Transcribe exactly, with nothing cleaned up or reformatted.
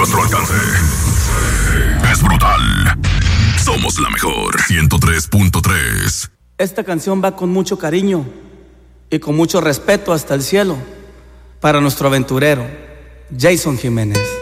nuestro alcance. Es brutal. Somos la mejor. ciento tres punto tres. Esta canción va con mucho cariño y con mucho respeto hasta el cielo para nuestro aventurero, Jason Jiménez.